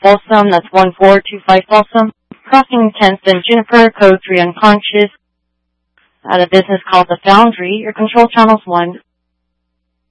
Folsom, that's 1425 Folsom. Crossing 10th and Juniper, code 3 unconscious. At a business called The Foundry, your control channel's 1.